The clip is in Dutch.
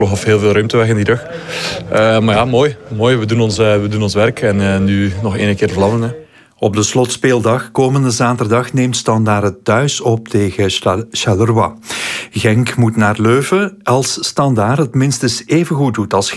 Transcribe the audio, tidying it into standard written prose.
Nog heel veel ruimte weg in die rug. Maar ja, mooi. We doen ons werk en nu nog 1 keer vlammen. Hè. Op de slotspeeldag komende zaterdag neemt Standaard het thuis op tegen Charleroi. Genk moet naar Leuven als Standaard het minstens even goed doet als